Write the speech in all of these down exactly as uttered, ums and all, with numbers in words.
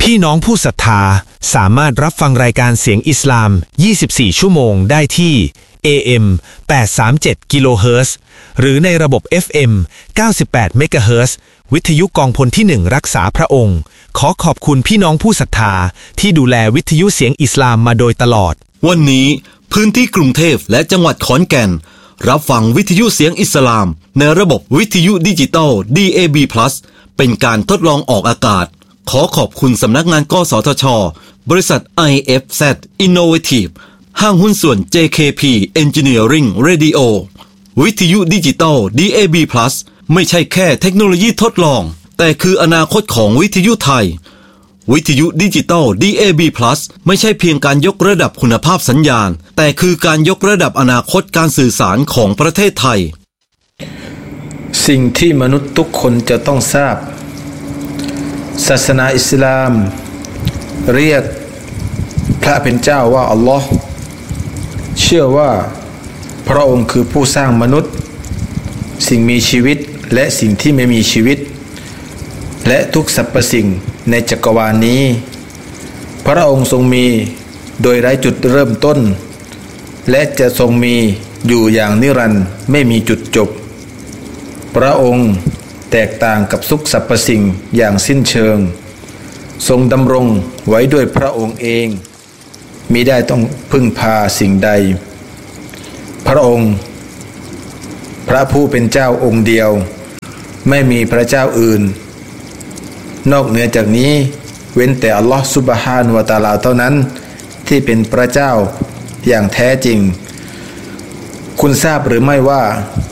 พี่น้องผู้ศรัทธาสามารถรับฟังรายการเสียงอิสลามยี่สิบสี่ชั่วโมงได้ที่ เอ เอ็ม แปดร้อยสามสิบเจ็ด กิโลเฮิรตซ์ หรือในระบบ เอฟ เอ็ม เก้าสิบแปด เมกะเฮิรตซ์ วิทยุกองพลที่หนึ่งรักษาพระองค์ขอขอบคุณพี่น้องผู้ศรัทธาที่ดูแลวิทยุเสียงอิสลามมาโดยตลอดวันนี้พื้นที่กรุงเทพและจังหวัดขอนแก่นรับฟังวิทยุเสียงอิสลามในระบบวิทยุดิจิตอล ดี เอ บี Plus เป็นการทดลองออกอากาศขอขอบคุณสำนักงานกสทช.บริษัท ไอ เอฟ แซด Innovative ห้างหุ้นส่วน เจ เค พี Engineering Radio วิทยุดิจิตอล ดี เอ บี Plus ไม่ใช่แค่เทคโนโลยีทดลองแต่คืออนาคตของวิทยุไทยวิทยุดิจิตอล ดี เอ บี Plus ไม่ใช่เพียงการยกระดับคุณภาพสัญญาณแต่คือการยกระดับอนาคตการสื่อสารของประเทศไทยสิ่งที่มนุษย์ทุกคนจะต้องทราบศาสนาอิสลามเรียกพระเป็นเจ้าว่าอัลลอฮ์เชื่อว่าพระองค์คือผู้สร้างมนุษย์สิ่งมีชีวิตและสิ่งที่ไม่มีชีวิตและทุกสรรพสิ่งในจักรวาลนี้พระองค์ทรงมีโดยไร้จุดเริ่มต้นและจะทรงมีอยู่อย่างนิรันดร์ไม่มีจุดจบพระองค์แตกต่างกับทุกสรรพสิ่งอย่างสิ้นเชิงทรงดำรงไว้ด้วยพระองค์เองมิได้ต้องพึ่งพาสิ่งใดพระองค์พระผู้เป็นเจ้าองค์เดียวไม่มีพระเจ้าอื่นนอกเหนือจากนี้เว้นแต่อัลลอฮฺซุบฮานะฮูวะตะอาลาเท่านั้นที่เป็นพระเจ้าอย่างแท้จริงคุณทราบหรือไม่ว่า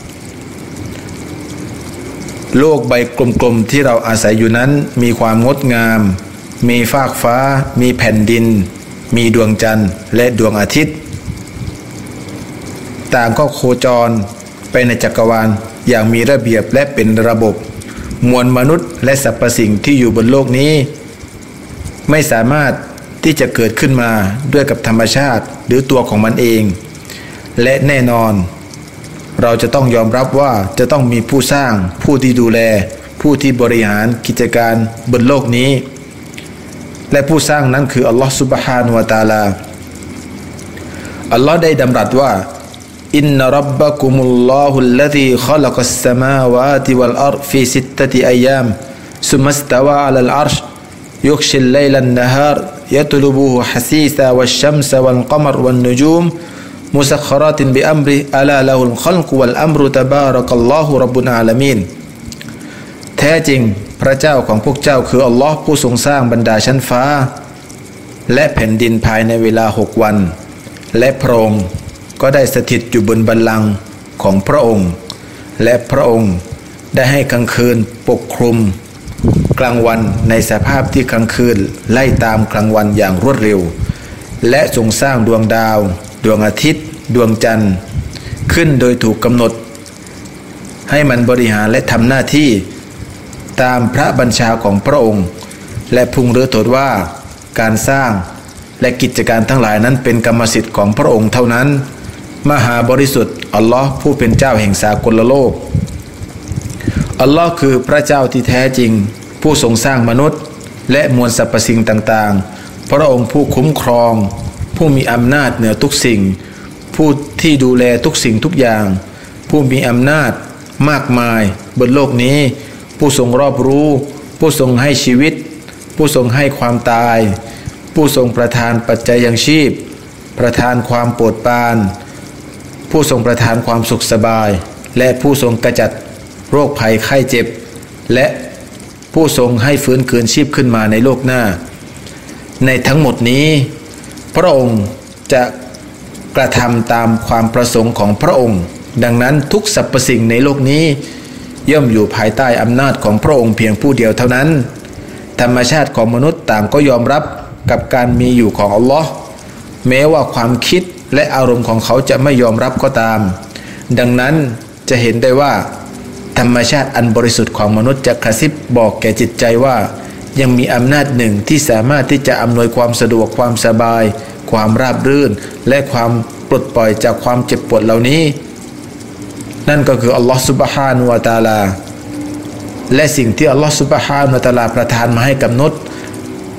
โลกใบกลมๆที่เราอาศัยอยู่นั้นมีความงดงามมีฟากฟ้ามีแผ่นดินมีดวงจันทร์และดวงอาทิตย์ต่างก็โคจรไปในจักรวาลอย่างมีระเบียบและเป็นระบบมวลมนุษย์และสรรพสิ่งที่อยู่บนโลกนี้ไม่สามารถที่จะเกิดขึ้นมาด้วยกับธรรมชาติหรือตัวของมันเองและแน่นอนเราจะต้องยอมรับว่าจะต้องมีผู้สร้างผู้ที่ดูแลผู้ที่บริหารกิจการบนโลกนี้และผู้สร้างนั้นคืออัลลอฮฺซุบฮานะฮูวะตะอาลาอัลลอฮฺได้ดำรัสว่าอินนะร็อบบะกุมุลลอฮุลลซีคอลักัสสมาวาติวัลอัรฎฟีซิตตะติอัยยามซุมมัสตาวาอะลัลอัรชยุกชิลไลลันนะฮารยะตลุบุฮุฮะซีซาวัชชัมซะวัลกะมรวันนุญูมมุซัคคาราตินบิอัมริอะลาละฮุลคัลกุวัลอัมรุตะบารักัลลอฮุร็อบบุลอาละมีนแท้จริงพระเจ้าของพวกเจ้าคืออัลลอฮ์ผู้ทรงสร้างบรรดาชั้นฟ้าและแผ่นดินภายในเวลาหกวันและพระองค์ก็ได้สถิตอยู่บนบัลลังก์ของพระองค์และพระองค์ได้ให้กลางคืนปกคลุมกลางวันในสภาพที่กลางคืนไล่ตามกลางวันอย่างรวดเร็วและทรงสร้างดวงดาวดวงอาทิตย์ดวงจันทร์ขึ้นโดยถูกกำหนดให้มันบริหารและทำหน้าที่ตามพระบัญชาของพระองค์และพึงรู้ตนว่าการสร้างและกิจการทั้งหลายนั้นเป็นกรรมสิทธิ์ของพระองค์เท่านั้นมหาบริสุทธิ์อัลลอฮ์ผู้เป็นเจ้าแห่งสากลโลกอัลลอฮ์คือพระเจ้าที่แท้จริงผู้ทรงสร้างมนุษย์และมวลสรรพสิ่งต่างๆพระองค์ผู้คุ้มครองผู้มีอำนาจเหนือทุกสิ่งผู้ที่ดูแลทุกสิ่งทุกอย่างผู้มีอำนาจมากมายบนโลกนี้ผู้ทรงรอบรู้ผู้ทรงให้ชีวิตผู้ทรงให้ความตายผู้ทรงประทานปัจจัยยังชีพประทานความโปรดปรานผู้ทรงประทานความสุขสบายและผู้ทรงกระจัดโรคภัยไข้เจ็บและผู้ทรงให้ฟื้นคืนชีพขึ้นมาในโลกหน้าในทั้งหมดนี้พระองค์จะกระทำตามความประสงค์ของพระองค์ดังนั้นทุกสรรพสิ่งในโลกนี้ย่อมอยู่ภายใต้อำนาจของพระองค์เพียงผู้เดียวเท่านั้นธรรมชาติของมนุษย์ต่างก็ยอมรับกับการมีอยู่ของอัลลอฮ์แม้ว่าความคิดและอารมณ์ของเขาจะไม่ยอมรับก็ตามดังนั้นจะเห็นได้ว่าธรรมชาติอันบริสุทธิ์ของมนุษย์จะกระซิบบอกแก่จิตใจว่ายังมีอำนาจหนึ่งที่สามารถที่จะอำนวยความสะดวกความสบายความราบรื่นและความปลดปล่อยจากความเจ็บปวดเหล่านี้นั่นก็คืออัลลอฮฺซุบฮานะฮูวะตะอาลาและสิ่งที่อัลลอฮฺซุบฮานะฮูวะตะอาลาประทานมาให้กับมนุษย์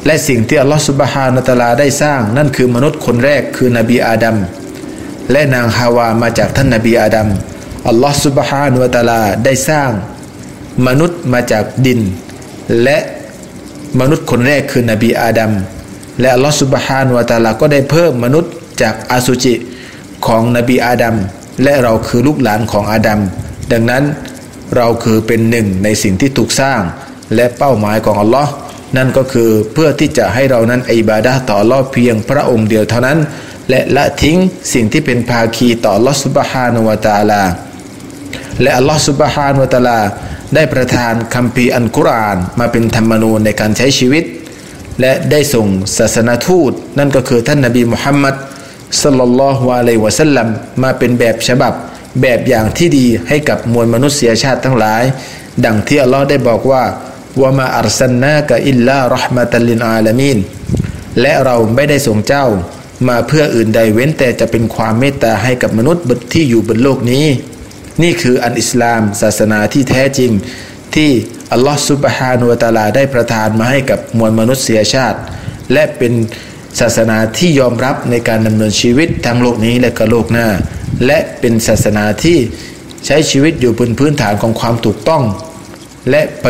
และสิ่งที่อัลลอฮฺซุบฮานะฮูวะตะอาลาได้สร้างนั่นคือมนุษย์คนแรกคือนบีอาดัมและนางฮาวามาจากท่านนบีอาดัมอัลลอฮฺซุบฮานะฮูวะตะอาลาได้สร้างมนุษย์มาจากดินและมนุษย์คนแรกคือนบีอาดัมและอัลลอฮฺซุบฮานะฮูวะตะอาลาก็ได้เพิ่มมนุษย์จากอสุจิของนบีอาดัมและเราคือลูกหลานของอาดัมดังนั้นเราคือเป็นหนึ่งในสิ่งที่ถูกสร้างและเป้าหมายของอัลลอฮ์นั่นก็คือเพื่อที่จะให้เรานั้นอิบาดะห์ต่ออัลลอฮ์เพียงพระองค์เดียวเท่านั้นและละทิ้งสิ่งที่เป็นภาคีต่ออัลลอฮ์ซุบฮานะฮูวะตะอาลาและอัลลอฮ์ซุบฮานะฮูวะตะอาลาได้ประทานคัมภีร์อัลกุรอานมาเป็นธรรมนูญในการใช้ชีวิตและได้ส่งศาสนทูตนั่นก็คือท่านนบีมุฮัมมัดศ็อลลัลลอฮุอะลัยฮิวะซัลลัมมาเป็นแบบฉบับแบบอย่างที่ดีให้กับมวลมนุษยชาติทั้งหลายดังที่อัลลอฮ์ได้บอกว่าวะมาอัรซัลนากะอิลลาเราะห์มะตัลลิลอาลามีนและเราไม่ได้ส่งเจ้ามาเพื่ออื่นใดเว้นแต่จะเป็นความเมตตาให้กับมนุษย์ที่อยู่บนโลกนี้นี่คืออันอิสลามศาสนาที่แท้จริงที่อัลลอฮ์ซุบฮานะฮูวะตะอาลาได้ประทานมาให้กับมวลมนุษยชาติและเป็นศาสนาที่ยอมรับในการดำเนินชีวิตทั้งโลกนี้และก็โลกหน้าและเป็นศาสนาที่ใช้ชีวิตอยู่บนพื้นฐานของความถูกต้องและป